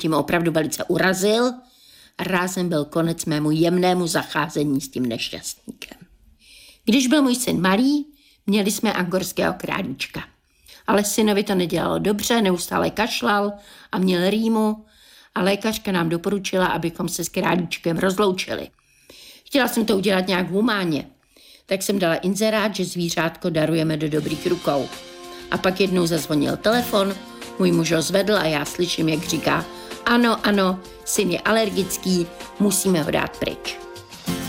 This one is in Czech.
Tím opravdu velice urazil a rázem byl konec mému jemnému zacházení s tím nešťastníkem. Když byl můj syn malý, měli jsme angorského králíčka. Ale synovi to nedělalo dobře, neustále kašlal a měl rýmu a lékařka nám doporučila, abychom se s králíčkem rozloučili. Chtěla jsem to udělat nějak humánně, tak jsem dala inzerát, že zvířátko darujeme do dobrých rukou. A pak jednou zazvonil telefon, můj muž ho zvedl a já slyším, jak říká: ano, syn je alergický, musíme ho dát pryč.